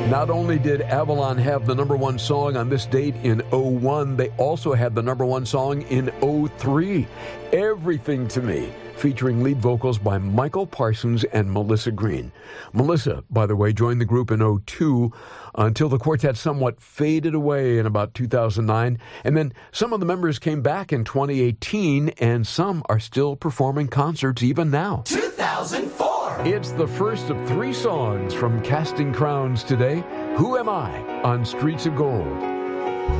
Not only did Avalon have the number one song on this date in '01, they also had the number one song in '03, Everything to Me, featuring lead vocals by Michael Parsons and Melissa Green. Melissa, by the way, joined the group in '02 until the quartet somewhat faded away in about 2009, and then some of the members came back in 2018, and some are still performing concerts even now. 2004! It's the first of 3 songs from Casting Crowns today, Who Am I on Streets of Gold.